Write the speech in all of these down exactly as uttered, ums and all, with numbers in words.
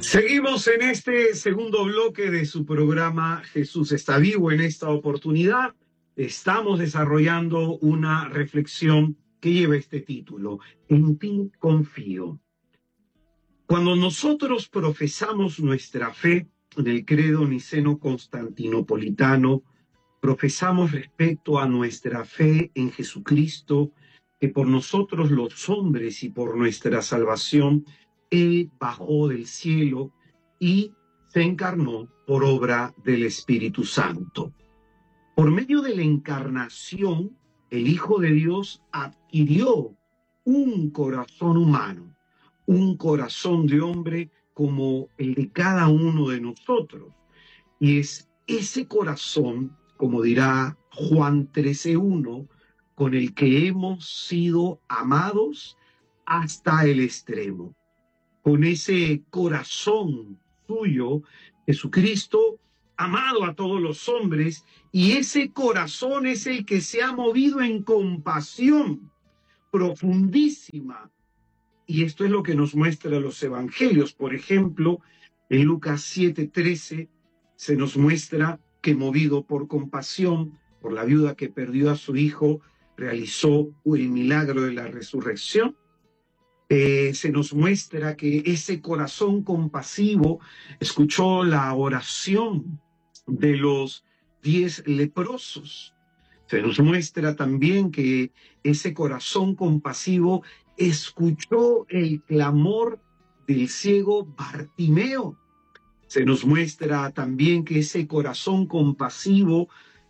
Seguimos en este segundo bloque de su programa Jesús está vivo. En esta oportunidad estamos desarrollando una reflexión que lleva este título: En ti confío. Cuando nosotros profesamos nuestra fe en el credo niceno-constantinopolitano, profesamos respecto a nuestra fe en Jesucristo, que por nosotros los hombres y por nuestra salvación, Él bajó del cielo y se encarnó por obra del Espíritu Santo. Por medio de la encarnación, el Hijo de Dios adquirió un corazón humano, un corazón de hombre como el de cada uno de nosotros. Y es ese corazón, como dirá Juan trece uno, con el que hemos sido amados hasta el extremo. Con ese corazón suyo, Jesucristo, amado a todos los hombres, y ese corazón es el que se ha movido en compasión profundísima. Y esto es lo que nos muestran los evangelios. Por ejemplo, en Lucas siete trece se nos muestra que, movido por compasión por la viuda que perdió a su hijo, realizó el milagro de la resurrección. Eh, se nos muestra que ese corazón compasivo escuchó la oración de los diez leprosos. Se nos muestra también que ese corazón compasivo escuchó el clamor del ciego Bartimeo. Se nos muestra también que ese corazón compasivo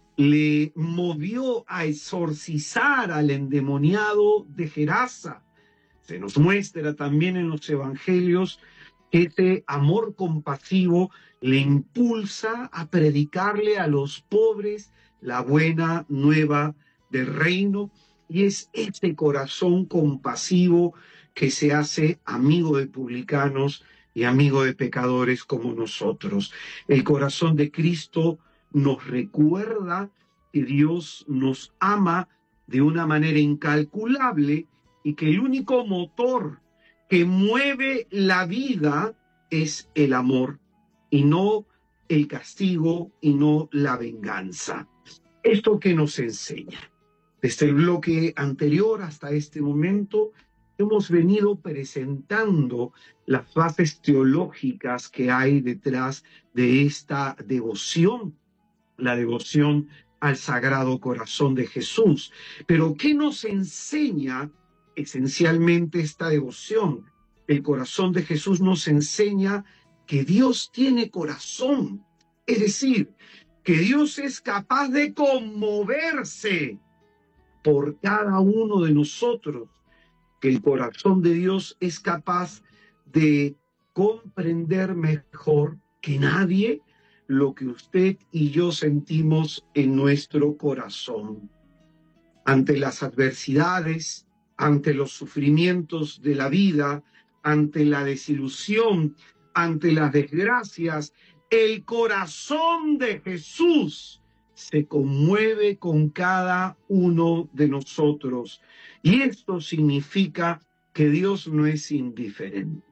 le movió a exorcizar al endemoniado de Gerasa. Se nos muestra también en los evangelios que ese amor compasivo le impulsa a predicarle a los pobres la buena nueva del reino, y es este corazón compasivo que se hace amigo de publicanos y amigo de pecadores como nosotros. El corazón de Cristo nos recuerda que Dios nos ama de una manera incalculable y que el único motor que mueve la vida es el amor y no el castigo y no la venganza. ¿Esto qué nos enseña? Desde el bloque anterior hasta este momento hemos venido presentando las bases teológicas que hay detrás de esta devoción, la devoción al Sagrado Corazón de Jesús. Pero ¿qué nos enseña esencialmente esta devoción? El corazón de Jesús nos enseña que Dios tiene corazón, es decir, que Dios es capaz de conmoverse por cada uno de nosotros, que el corazón de Dios es capaz de comprender mejor que nadie lo que usted y yo sentimos en nuestro corazón. Ante las adversidades, ante los sufrimientos de la vida, ante la desilusión, ante las desgracias, el corazón de Jesús se conmueve con cada uno de nosotros. Y esto significa que Dios no es indiferente.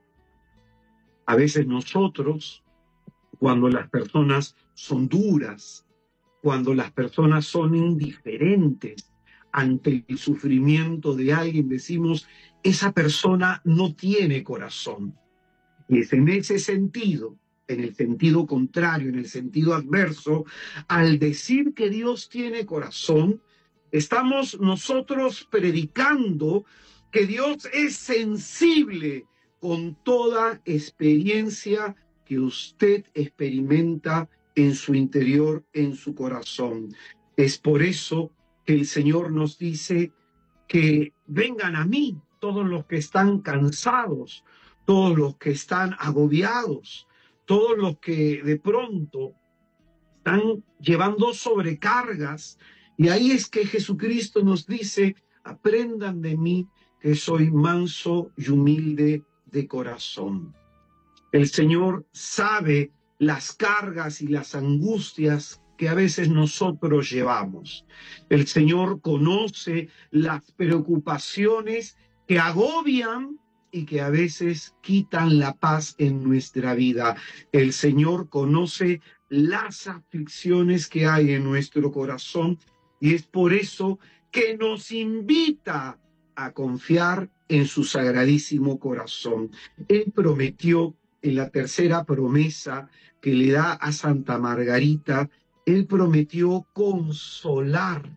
A veces nosotros, cuando las personas son duras, cuando las personas son indiferentes ante el sufrimiento de alguien, decimos, esa persona no tiene corazón. Y es en ese sentido, en el sentido contrario, en el sentido adverso, al decir que Dios tiene corazón, estamos nosotros predicando que Dios es sensible con toda experiencia que usted experimenta en su interior, en su corazón. Es por eso que el Señor nos dice que vengan a mí todos los que están cansados, todos los que están agobiados, todos los que de pronto están llevando sobrecargas. Y ahí es que Jesucristo nos dice, aprendan de mí que soy manso y humilde de corazón. El Señor sabe las cargas y las angustias que a veces nosotros llevamos. El Señor conoce las preocupaciones que agobian y que a veces quitan la paz en nuestra vida. El Señor conoce las aflicciones que hay en nuestro corazón y es por eso que nos invita a confiar en su sagradísimo corazón. Él prometió en la tercera promesa que le da a Santa Margarita, él prometió consolar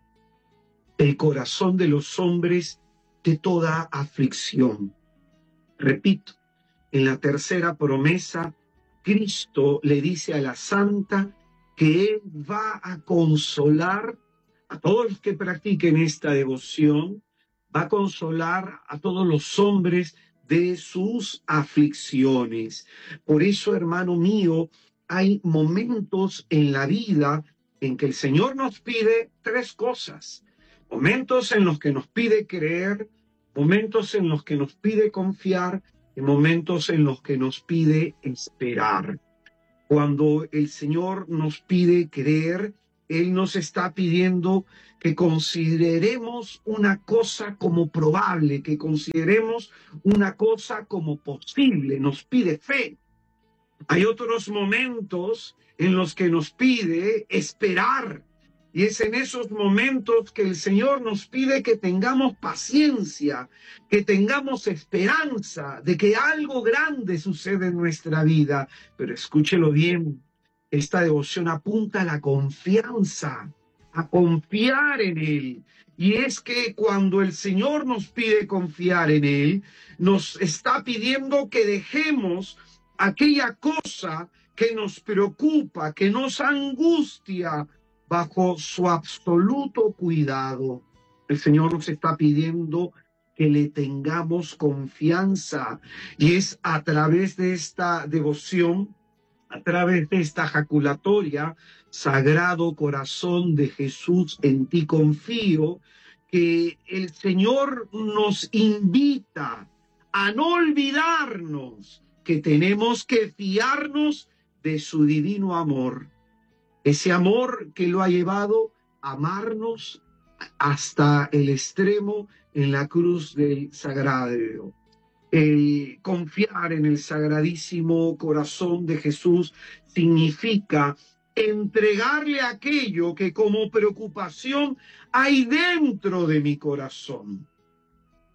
el corazón de los hombres de toda aflicción. Repito, en la tercera promesa, Cristo le dice a la santa que Él va a consolar a todos los que practiquen esta devoción, va a consolar a todos los hombres de sus aflicciones. Por eso, hermano mío, hay momentos en la vida en que el Señor nos pide tres cosas. Momentos en los que nos pide creer, momentos en los que nos pide confiar y momentos en los que nos pide esperar. Cuando el Señor nos pide creer, Él nos está pidiendo que consideremos una cosa como probable, que consideremos una cosa como posible, nos pide fe. Hay otros momentos en los que nos pide esperar. Y es en esos momentos que el Señor nos pide que tengamos paciencia, que tengamos esperanza de que algo grande sucede en nuestra vida. Pero escúchelo bien, esta devoción apunta a la confianza, a confiar en Él. Y es que cuando el Señor nos pide confiar en Él, nos está pidiendo que dejemos aquella cosa que nos preocupa, que nos angustia, bajo su absoluto cuidado. El Señor nos está pidiendo que le tengamos confianza y es a través de esta devoción, a través de esta jaculatoria, Sagrado Corazón de Jesús, en ti confío, que el Señor nos invita a no olvidarnos que tenemos que fiarnos de su divino amor. Ese amor que lo ha llevado a amarnos hasta el extremo en la cruz del Sagrario. El confiar en el sagradísimo corazón de Jesús significa entregarle aquello que como preocupación hay dentro de mi corazón.